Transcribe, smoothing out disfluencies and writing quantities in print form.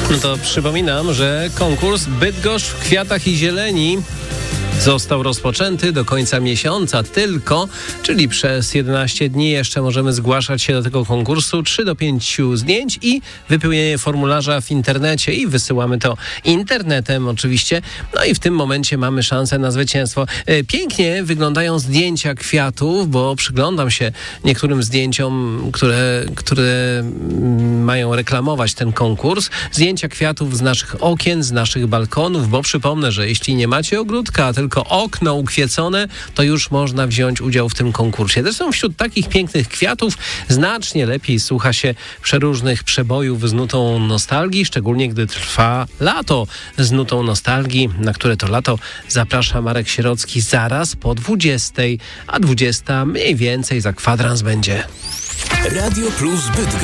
No to przypominam, że konkurs Bydgoszcz w kwiatach i zieleni został rozpoczęty do końca miesiąca tylko, czyli przez 11 dni jeszcze możemy zgłaszać się do tego konkursu. 3 do 5 zdjęć i wypełnienie formularza w internecie i wysyłamy to internetem oczywiście. No i w tym momencie mamy szansę na zwycięstwo. Pięknie wyglądają zdjęcia kwiatów, bo przyglądam się niektórym zdjęciom, które mają reklamować ten konkurs. Zdjęcia kwiatów z naszych okien, z naszych balkonów, bo przypomnę, że jeśli nie macie ogródka, tylko okno ukwiecone, to już można wziąć udział w tym konkursie. Zresztą wśród takich pięknych kwiatów znacznie lepiej słucha się przeróżnych przebojów z nutą nostalgii, szczególnie gdy trwa lato z nutą nostalgii, na które to lato zaprasza Marek Sierocki zaraz po 20, a 20 mniej więcej za kwadrans będzie. Radio Plus Bydgoszcz.